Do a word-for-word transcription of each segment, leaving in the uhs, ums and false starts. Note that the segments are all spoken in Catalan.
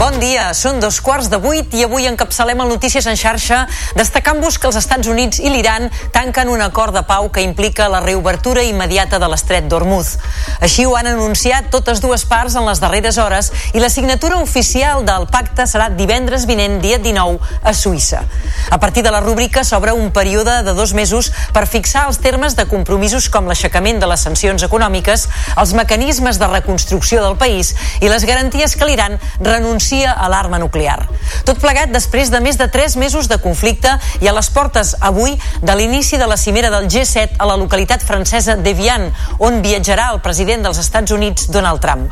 Bon dia, són dos quarts de vuit i avui encapçalem el Notícies en xarxa destacant-vos que els Estats Units i l'Iran tanquen un acord de pau que implica la reobertura immediata de l'estret d'Hormuz. Així ho han anunciat totes dues parts en les darreres hores i la signatura oficial del pacte serà divendres vinent, dia dinou, a Suïssa. A partir de la rúbrica s'obre un període de dos mesos per fixar els termes de compromisos com l'aixecament de les sancions econòmiques, els mecanismes de reconstrucció del país i les garanties que l'Iran renuncia a l'arma nuclear. Tot plegat després de més de tres mesos de conflicte i a les portes avui de l'inici de la cimera del G set a la localitat francesa d'Evian, on viatjarà el president dels Estats Units, Donald Trump.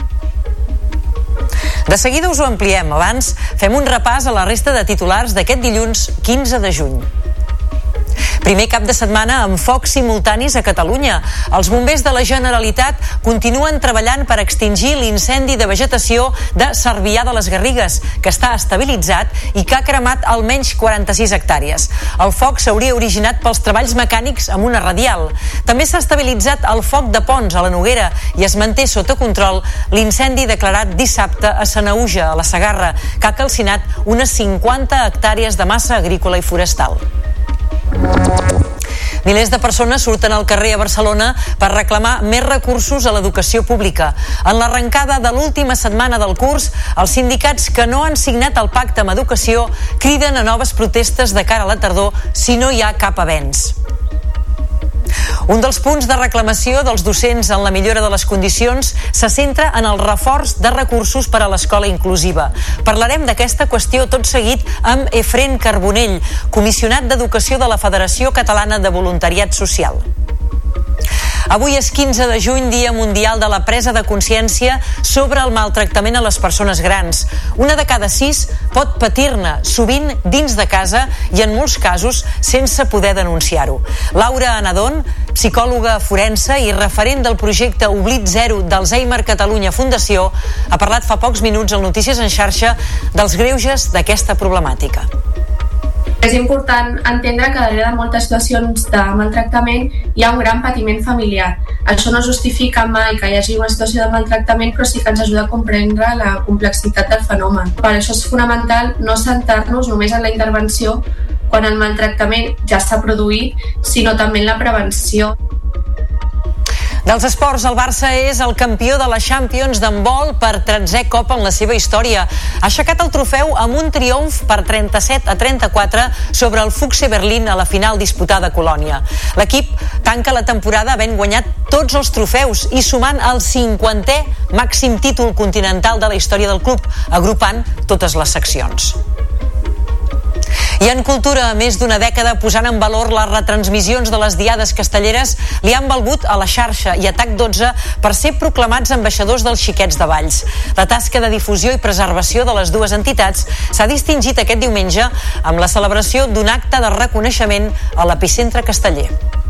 De seguida us ho ampliem. Abans fem un repàs a la resta de titulars d'aquest dilluns quinze de juny. Primer cap de setmana amb focs simultanis a Catalunya. Els bombers de la Generalitat continuen treballant per extingir l'incendi de vegetació de Cervià de les Garrigues, que està estabilitzat i que ha cremat almenys quaranta-sis hectàrees. El foc s'hauria originat pels treballs mecànics amb una radial. També s'ha estabilitzat el foc de Ponts a la Noguera i es manté sota control l'incendi declarat dissabte a Sanaüja, a la Segarra, que ha calcinat unes cinquanta hectàrees de massa agrícola i forestal. Milers de persones surten al carrer a Barcelona per reclamar més recursos a l'educació pública. En l'arrencada de l'última setmana del curs, els sindicats que no han signat el pacte amb educació criden a noves protestes de cara a la tardor si no hi ha cap avenç. Un dels punts de reclamació dels docents en la millora de les condicions se centra en el reforç de recursos per a l'escola inclusiva. Parlarem d'aquesta qüestió tot seguit amb Efrén Carbonell, comissionat d'Educació de la Federació Catalana de Voluntariat Social. Avui és quinze de juny, Dia Mundial de la Presa de Consciència sobre el maltractament a les persones grans. Una de cada sis pot patir-ne, sovint dins de casa i en molts casos sense poder denunciar-ho. Laura Anadón, psicòloga forense i referent del projecte Oblit Zero d'Alzheimer Catalunya Fundació, ha parlat fa pocs minuts al Notícies en xarxa dels greuges d'aquesta problemàtica. És important entendre que darrere de moltes situacions de maltractament hi ha un gran patiment familiar. Això no justifica mai que hi hagi una situació de maltractament, però sí que ens ajuda a comprendre la complexitat del fenomen. Per això és fonamental no centrar-nos només en la intervenció quan el maltractament ja s'ha produït, sinó també en la prevenció. Dels esports, el Barça és el campió de la Champions d'handbol per tretzè cop en la seva història. Ha aixecat el trofeu amb un triomf per trenta-set a trenta-quatre sobre el Füchse Berlín a la final disputada a Colònia. L'equip tanca la temporada havent guanyat tots els trofeus i sumant el cinquantè màxim títol continental de la història del club, agrupant totes les seccions. I en cultura, més d'una dècada posant en valor les retransmissions de les diades castelleres li han valgut a La Xarxa i a TAC dotze per ser proclamats ambaixadors dels Xiquets de Valls. La tasca de difusió i preservació de les dues entitats s'ha distingit aquest diumenge amb la celebració d'un acte de reconeixement a l'epicentre casteller.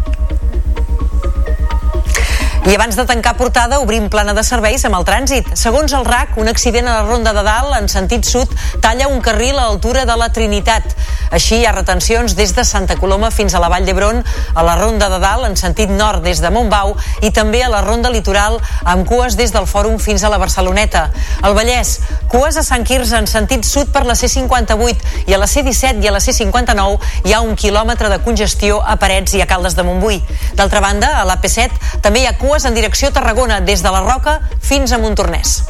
I abans de tancar portada, obrim plana de serveis amb el trànsit. Segons el R A C, un accident a la Ronda de Dalt, en sentit sud, talla un carril a l'altura de la Trinitat. Així hi ha retencions des de Santa Coloma fins a la Vall d'Hebron, a la Ronda de Dalt, en sentit nord des de Montbau, i també a la Ronda Litoral, amb cues des del Fòrum fins a la Barceloneta. Al Vallès, cues a Sant Quirze en sentit sud per la C cinquanta-vuit, i a la C disset i a la C cinquanta-nou hi ha un quilòmetre de congestió a Parets i a Caldes de Montbui. D'altra banda, a la P set també hi ha cues en direcció a Tarragona, des de la Roca fins a Montornès.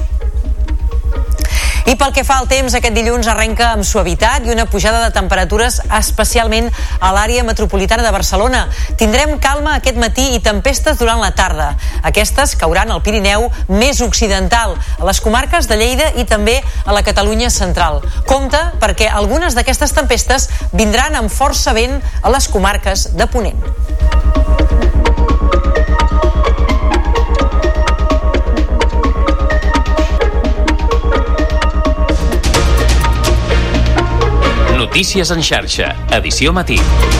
I pel que fa al temps, aquest dilluns arrenca amb suavitat i una pujada de temperatures especialment a l'àrea metropolitana de Barcelona. Tindrem calma aquest matí i tempestes durant la tarda. Aquestes cauran al Pirineu més occidental, a les comarques de Lleida i també a la Catalunya central. Compte perquè algunes d'aquestes tempestes vindran amb força vent a les comarques de Ponent. Notícies en xarxa, edició matí.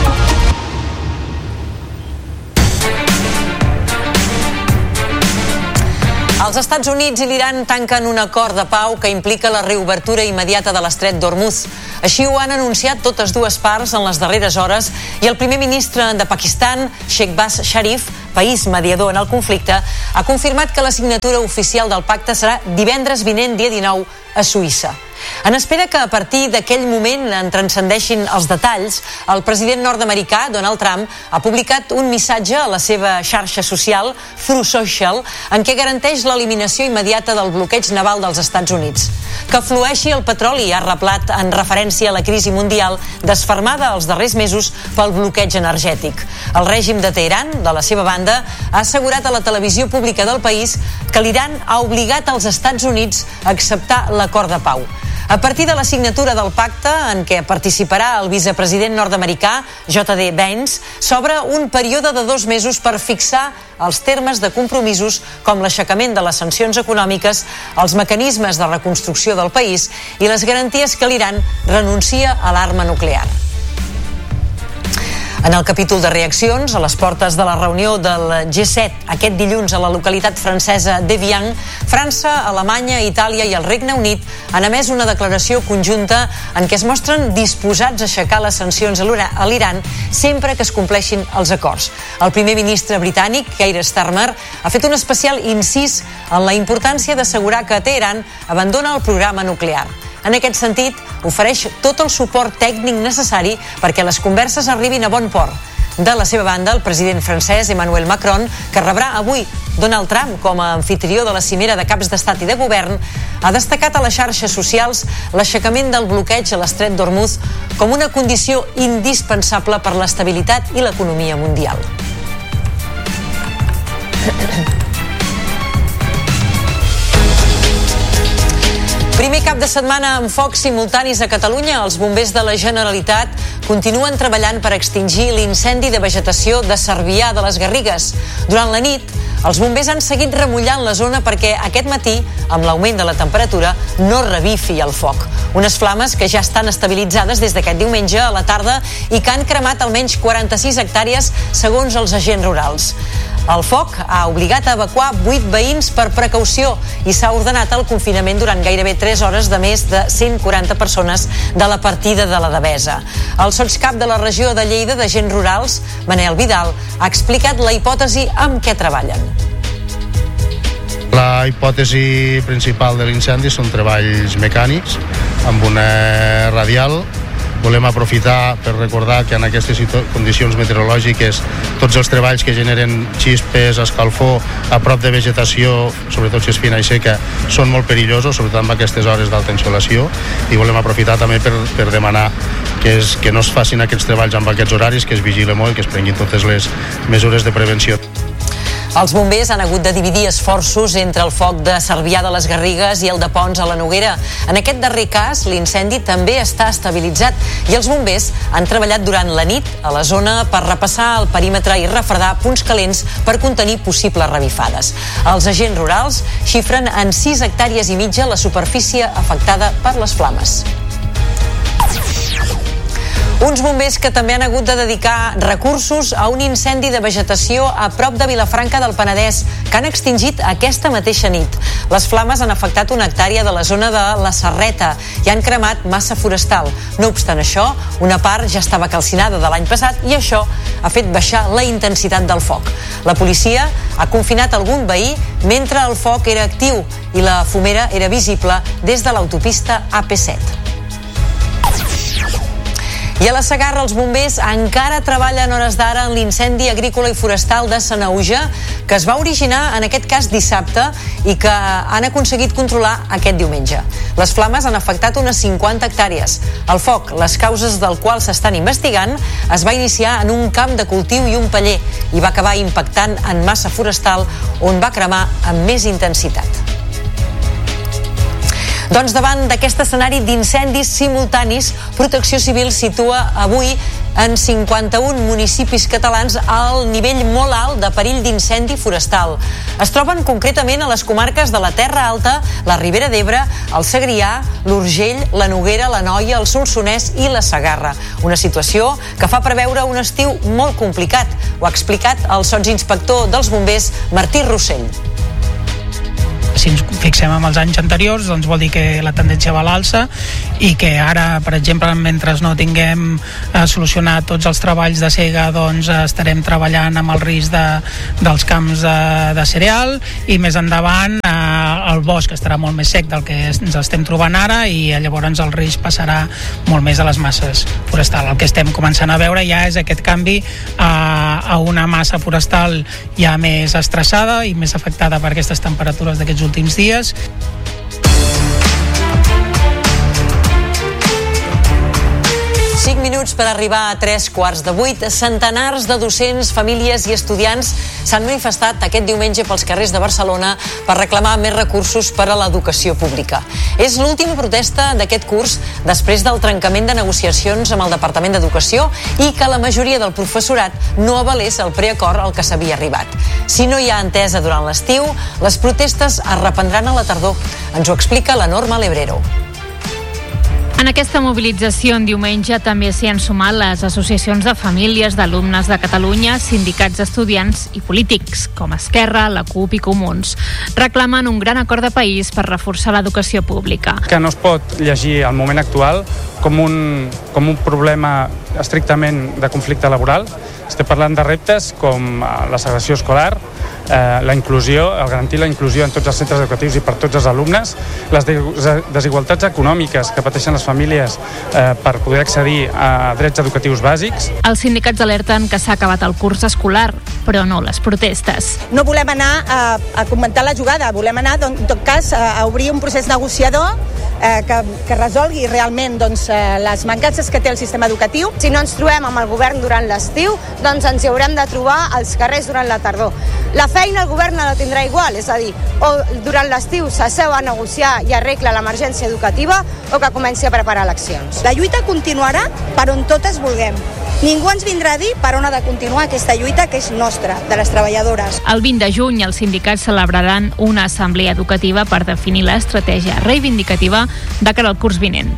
Els Estats Units i l'Iran tanquen un acord de pau que implica la reobertura immediata de l'estret d'Hormuz. Així ho han anunciat totes dues parts en les darreres hores i el primer ministre de Pakistan, Shehbaz Sharif, país mediador en el conflicte, ha confirmat que la signatura oficial del pacte serà divendres vinent, dia dinou, a Suïssa. En espera que a partir d'aquell moment en transcendeixin els detalls, el president nord-americà, Donald Trump, ha publicat un missatge a la seva xarxa social, Truth Social, en què garanteix l'eliminació immediata del bloqueig naval dels Estats Units. Que flueixi el petroli, ha reblat en referència a la crisi mundial desfermada els darrers mesos pel bloqueig energètic. El règim de Teheran, de la seva banda, ha assegurat a la televisió pública del país que l'Iran ha obligat als Estats Units a acceptar l'acord de pau. A partir de la signatura del pacte, en què participarà el vicepresident nord-americà, J D Vance, s'obre un període de dos mesos per fixar els termes de compromisos com l'aixecament de les sancions econòmiques, els mecanismes de reconstrucció del país i les garanties que l'Iran renuncia a l'arma nuclear. En el capítol de reaccions, a les portes de la reunió del G set aquest dilluns a la localitat francesa d'Evian, França, Alemanya, Itàlia i el Regne Unit han emès una declaració conjunta en què es mostren disposats a aixecar les sancions a l'Iran sempre que es compleixin els acords. El primer ministre britànic, Keir Starmer, ha fet un especial incís en la importància d'assegurar que Teheran abandona el programa nuclear. En aquest sentit, ofereix tot el suport tècnic necessari perquè les converses arribin a bon port. De la seva banda, el president francès Emmanuel Macron, que rebrà avui Donald Trump com a anfitrió de la cimera de caps d'estat i de govern, ha destacat a les xarxes socials l'aixecament del bloqueig a l'estret d'Hormuz com una condició indispensable per l'estabilitat i l'economia mundial. Primer cap de setmana amb focs simultanis a Catalunya, els bombers de la Generalitat continuen treballant per extingir l'incendi de vegetació de Cervià de les Garrigues. Durant la nit, els bombers han seguit remullant la zona perquè aquest matí, amb l'augment de la temperatura, no revifi el foc. Unes flames que ja estan estabilitzades des d'aquest diumenge a la tarda i que han cremat almenys quaranta-sis hectàrees segons els agents rurals. El foc ha obligat a evacuar vuit veïns per precaució i s'ha ordenat el confinament durant gairebé tres hores de més de cent quaranta persones de la partida de la Devesa. El sotscap de la regió de Lleida d'Agents Rurals, Manel Vidal, ha explicat la hipòtesi amb què treballen. La hipòtesi principal de l'incendi són treballs mecànics amb una radial. Volem aprofitar per recordar que en aquestes condicions meteorològiques tots els treballs que generen xispes, escalfor a prop de vegetació, sobretot si és fina i seca, són molt perillosos, sobretot en aquestes hores d'alta insolació, i volem aprofitar també per, per demanar que, és, que no es facin aquests treballs amb aquests horaris, que es vigile molt i que es prenguin totes les mesures de prevenció. Els bombers han hagut de dividir esforços entre el foc de Cervià de les Garrigues i el de Ponts a la Noguera. En aquest darrer cas, l'incendi també està estabilitzat i els bombers han treballat durant la nit a la zona per repassar el perímetre i refredar punts calents per contenir possibles revifades. Els agents rurals xifren en sis hectàrees i mitja la superfície afectada per les flames. Uns bombers que també han hagut de dedicar recursos a un incendi de vegetació a prop de Vilafranca del Penedès, que han extingit aquesta mateixa nit. Les flames han afectat una hectàrea de la zona de la Serreta i han cremat massa forestal. No obstant això, una part ja estava calcinada de l'any passat i això ha fet baixar la intensitat del foc. La policia ha confinat algun veí mentre el foc era actiu i la fumera era visible des de l'autopista A P set. I a la Segarra els bombers encara treballen hores d'ara en l'incendi agrícola i forestal de Sanaüja, que es va originar en aquest cas dissabte i que han aconseguit controlar aquest diumenge. Les flames han afectat unes cinquanta hectàrees. El foc, les causes del qual s'estan investigant, es va iniciar en un camp de cultiu i un paller i va acabar impactant en massa forestal on va cremar amb més intensitat. Doncs davant d'aquest escenari d'incendis simultanis, Protecció Civil situa avui en cinquanta-un municipis catalans al nivell molt alt de perill d'incendi forestal. Es troben concretament a les comarques de la Terra Alta, la Ribera d'Ebre, el Segrià, l'Urgell, la Noguera, l'Anoia, el Solsonès i la Segarra. Una situació que fa preveure un estiu molt complicat. Ho ha explicat el sotsinspector dels bombers, Martí Rossell. Si ens fixem en els anys anteriors, doncs vol dir que la tendència va a l'alça i que ara, per exemple, mentre no tinguem eh, solucionat tots els treballs de sega, doncs estarem treballant amb el risc de, dels camps de, de cereal, i més endavant eh, el bosc estarà molt més sec del que ens estem trobant ara, i llavors el risc passarà molt més a les masses forestals. El que estem començant a veure ja és aquest canvi a, a una massa forestal ja més estressada i més afectada per aquestes temperatures d'aquests últims dies. cinc minuts per arribar a tres quarts de vuit. Centenars de docents, famílies i estudiants s'han manifestat aquest diumenge pels carrers de Barcelona per reclamar més recursos per a l'educació pública. És l'última protesta d'aquest curs després del trencament de negociacions amb el Departament d'Educació i que la majoria del professorat no avalés el preacord al que s'havia arribat. Si no hi ha entesa durant l'estiu, les protestes es reprendran a la tardor. Ens ho explica la Norma Lebrero. En aquesta mobilització en diumenge també s'hi han sumat les associacions de famílies d'alumnes de Catalunya, sindicats d'estudiants i polítics, com Esquerra, la CUP i Comuns. Reclamen un gran acord de país per reforçar l'educació pública. Que no es pot llegir el moment actual com un, com un problema estrictament de conflicte laboral. Estem parlant de reptes com la segregació escolar, eh, la inclusió, el garantir la inclusió en tots els centres educatius i per tots els alumnes, les desigualtats econòmiques que pateixen les famílies eh, per poder accedir a drets educatius bàsics. Els sindicats alerten que s'ha acabat el curs escolar, però no les protestes. No volem anar a, a comentar la jugada, volem anar, doncs, en tot cas, a, a obrir un procés negociador eh, que, que resolgui realment doncs, eh, les mancances que té el sistema educatiu. Si no ens trobem amb el govern durant l'estiu, doncs ens hi haurem de trobar als carrers durant la tardor. La feina el govern no la tindrà igual, és a dir, o durant l'estiu s'asseu a negociar i arregla l'emergència educativa o que comenci a preparar eleccions. La lluita continuarà per on totes vulguem. Ningú ens vindrà a dir per on ha de continuar aquesta lluita que és nostra, de les treballadores. El vint de juny els sindicats celebraran una assemblea educativa per definir l'estratègia reivindicativa de cara al curs vinent.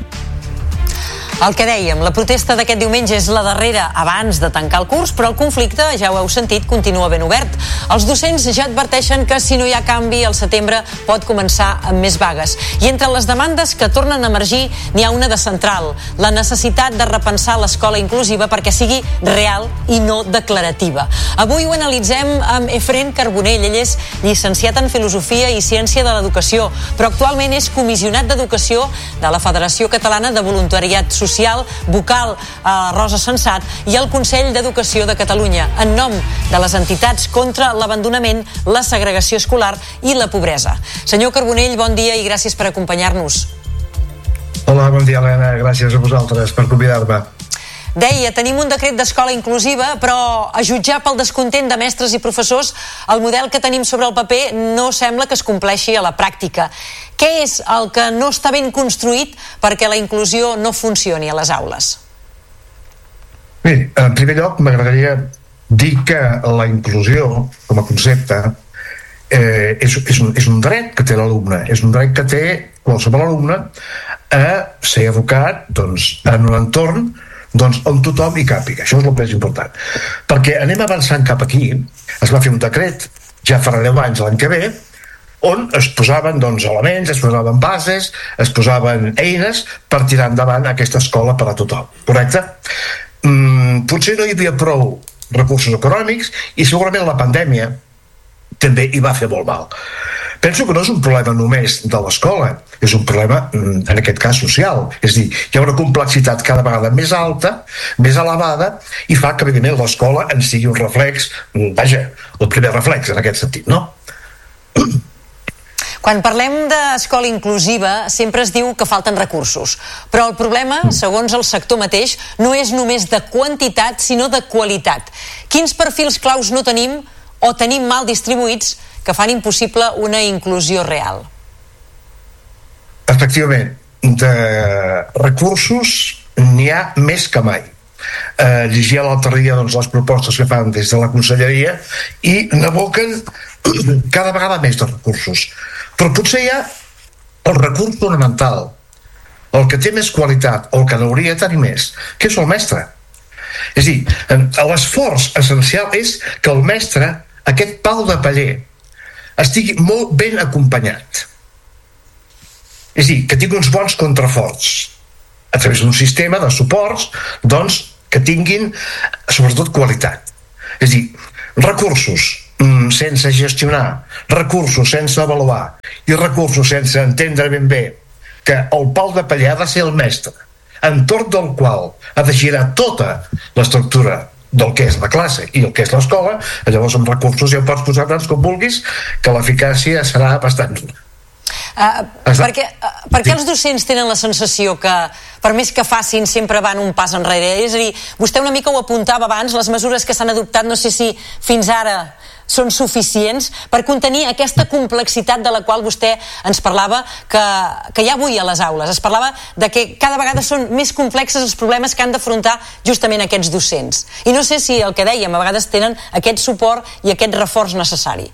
El que dèiem, la protesta d'aquest diumenge és la darrera abans de tancar el curs, però el conflicte, ja ho heu sentit, continua ben obert. Els docents ja adverteixen que si no hi ha canvi, el setembre pot començar amb més vagues. I entre les demandes que tornen a emergir, n'hi ha una de central, la necessitat de repensar l'escola inclusiva perquè sigui real i no declarativa. Avui ho analitzem amb Efren Carbonell. Ell és llicenciat en Filosofia i Ciència de l'Educació, però actualment és comissionat d'Educació de la Federació Catalana de Voluntariat Social Social, vocal a Rosa Sensat i el Consell d'Educació de Catalunya, en nom de les entitats contra l'abandonament, la segregació escolar i la pobresa. Senyor Carbonell, bon dia i gràcies per acompanyar-nos. Hola, bon dia, Helena. Gràcies a vosaltres per convidar-me. Deia, tenim un decret d'escola inclusiva, però a jutjar pel descontent de mestres i professors, el model que tenim sobre el paper no sembla que es compleixi a la pràctica. Què és el que no està ben construït perquè la inclusió no funcioni a les aules? Bé, en primer lloc m'agradaria dir que la inclusió com a concepte eh, és, és, un, és un dret que té l'alumne, és un dret que té qualsevol alumne a ser educat doncs, en un entorn doncs, on tothom hi càpiga. Això és el més important. Perquè anem avançant cap aquí, es va fer un decret, ja farà deu anys l'any que ve, on es posaven doncs, elements, es posaven bases, es posaven eines per tirar endavant aquesta escola per a tothom. Correcte? Mm, potser no hi havia prou recursos econòmics i segurament la pandèmia també hi va fer molt mal. Penso que no és un problema només de l'escola, és un problema, en aquest cas, social. És a dir, hi ha una complexitat cada vegada més alta, més elevada, i fa que, evidentment, l'escola en sigui un reflex, vaja, el primer reflex en aquest sentit, no? Quan parlem d'escola inclusiva, sempre es diu que falten recursos. Però el problema, segons el sector mateix, no és només de quantitat, sinó de qualitat. Quins perfils claus no tenim o tenim mal distribuïts que fan impossible una inclusió real? Efectivament, de recursos n'hi ha més que mai. Eh, llegia l'altre dia doncs, les propostes que fan des de la conselleria i n'aboquen cada vegada més de recursos. Però potser hi ha el recurs fonamental, el que té més qualitat, o el que n'hauria de tenir més, que és el mestre. És a dir, l'esforç essencial és que el mestre, aquest pal de paller, estigui molt ben acompanyat. És a dir, que tingui uns bons contraforts a través d'un sistema de suports, doncs, que tinguin sobretot qualitat. És a dir, recursos sense gestionar, recursos sense avaluar i recursos sense entendre ben bé que el pal de paller ha de ser el mestre, entorn del qual ha de girar tota l'estructura del que és la classe i el que és l'escola. Llavors amb recursos ja ho pots posar tants com vulguis, que l'eficàcia serà bastant nul·la. Uh, perquè, uh, perquè els docents tenen la sensació que per més que facin sempre van un pas enrere? És a dir, vostè una mica ho apuntava abans, les mesures que s'han adoptat no sé si fins ara són suficients per contenir aquesta complexitat de la qual vostè ens parlava que, que hi ha avui a les aules. Es parlava de que cada vegada són més complexes els problemes que han d'afrontar justament aquests docents. I no sé si el que dèiem, a vegades tenen aquest suport i aquest reforç necessari.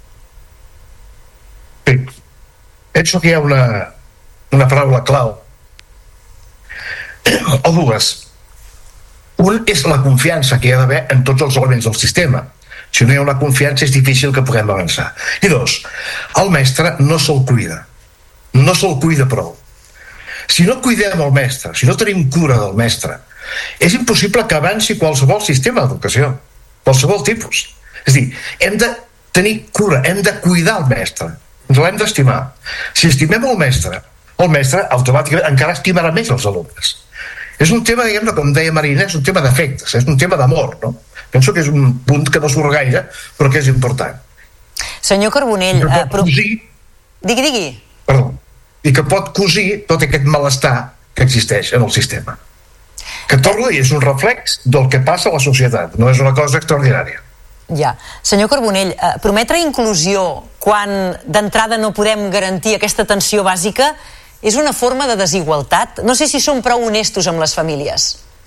Sí. Penso que hi ha una, una paraula clau o dues. Un és la confiança que hi ha d'haver en tots els elements del sistema. Si no hi ha una confiança és difícil que puguem avançar. I dos, el mestre no se'l cuida, no se'l cuida prou. Si no cuidem el mestre, si no tenim cura del mestre, és impossible que avanci qualsevol sistema d'educació, qualsevol tipus. És a dir, hem de tenir cura, hem de cuidar el mestre, ens l'hem d'estimar. Si estimem el mestre, el mestre automàticament encara estimarà més els alumnes. És un tema, diguem-ne, com deia Marina, és un tema d'afectes, és un tema d'amor, no? Penso que és un punt que no surt gaire, però que és important. Senyor Carbonell, eh, però... cosir... digui, digui. Perdó. I que pot cosir tot aquest malestar que existeix en el sistema. Que torno a dir, és un reflex del que passa a la societat, no és una cosa extraordinària. Ja. Senyor Carbonell, eh, prometre inclusió quan d'entrada no podem garantir aquesta atenció bàsica és una forma de desigualtat? No sé si som prou honestos amb les famílies.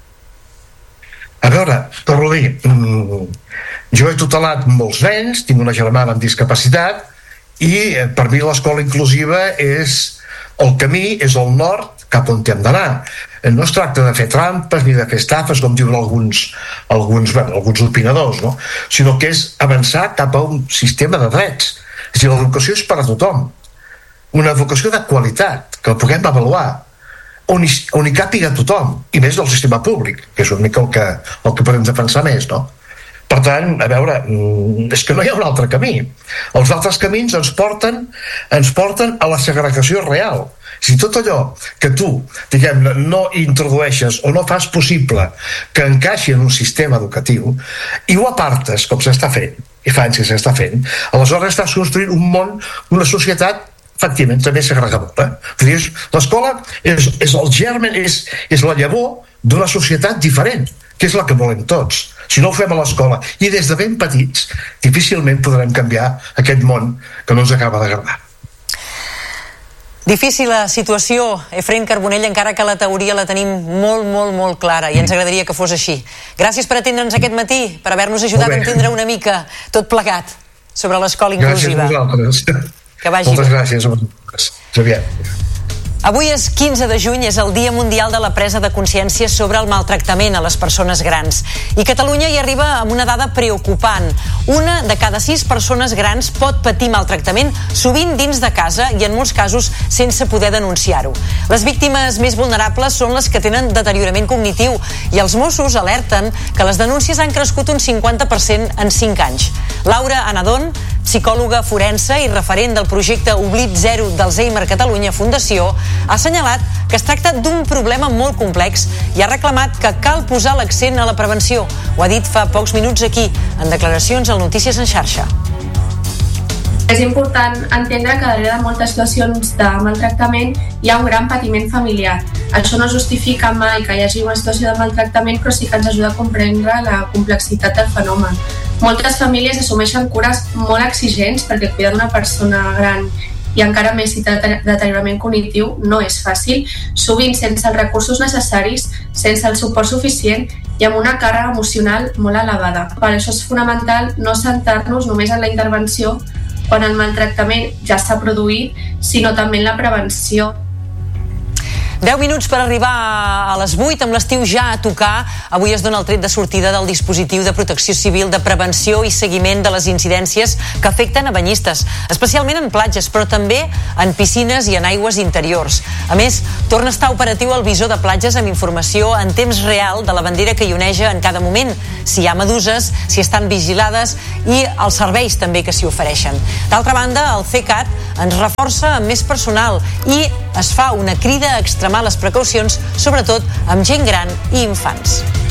A veure, torno a dir, jo he tutelat molts nens, tinc una germana amb discapacitat i per mi l'escola inclusiva és el camí, és el nord cap on hem d'anar. No es tracta de fer trampes ni de fer estafes, com diuen alguns, alguns, bueno, alguns opinadors, no? Sinó que és avançar cap a un sistema de drets. És a dir, l'educació és per a tothom. Una educació de qualitat, que la puguem avaluar, on hi, on hi càpiga tothom, i més del sistema públic, que és una mica el que, el que podem defensar més, no? Per tant, a veure, és que no hi ha un altre camí. Els altres camins ens porten, ens porten a la segregació real. Si tot allò que tu, diguem, no introdueixes o no fas possible que encaixi en un sistema educatiu i ho apartes, com s'està fent, i fa anys que s'està fent, aleshores estàs construint un món, una societat efectivament també segregadora. L'escola és, és el germen, és, és la llavor d'una societat diferent, que és la que volem tots. Si no ho fem a l'escola i des de ben petits, difícilment podrem canviar aquest món que no ens acaba d'agradar. Difícil la situació, Efraín Carbonell, encara que la teoria la tenim molt, molt, molt clara i ens agradaria que fos així. Gràcies per atendre'ns aquest matí, per haver-nos ajudat a entendre una mica tot plegat sobre l'escola inclusiva. Gràcies a vosaltres. Que vagi Moltes bé. gràcies a vosaltres. Aviat. Avui és quinze de juny, és el Dia Mundial de la Presa de Consciència sobre el maltractament a les persones grans. I Catalunya hi arriba amb una dada preocupant. Una de cada sis persones grans pot patir maltractament, sovint dins de casa i en molts casos sense poder denunciar-ho. Les víctimes més vulnerables són les que tenen deteriorament cognitiu i els Mossos alerten que les denúncies han crescut un cinquanta per cent en cinc anys. Laura Anadon, psicòloga forense i referent del projecte Oblit Zero d'Alzheimer Catalunya Fundació, ha assenyalat que es tracta d'un problema molt complex i ha reclamat que cal posar l'accent a la prevenció. Ho ha dit fa pocs minuts aquí, en declaracions al Notícies en xarxa. És important entendre que darrere de moltes situacions de maltractament hi ha un gran patiment familiar. Això no justifica mai que hi hagi una situació de maltractament, però sí que ens ajuda a comprendre la complexitat del fenomen. Moltes famílies assumeixen cures molt exigents perquè cuidar d'una persona gran i encara més si té deteriorament cognitiu no és fàcil, sovint sense els recursos necessaris, sense el suport suficient i amb una càrrega emocional molt elevada. Per això és fonamental no centrar-nos només en la intervenció quan el maltractament ja s'ha produït, sinó també en la prevenció. deu minuts per arribar a les vuit, amb l'estiu ja a tocar. Avui es dona el tret de sortida del dispositiu de protecció civil de prevenció i seguiment de les incidències que afecten a banyistes, especialment en platges, però també en piscines i en aigües interiors. A més, torna a estar operatiu el visor de platges amb informació en temps real de la bandera que hi oneja en cada moment, si hi ha meduses, si estan vigilades i els serveis també que s'hi ofereixen. D'altra banda, el C E C A T ens reforça amb més personal i es fa una crida a extremar les precaucions, sobretot amb gent gran i infants.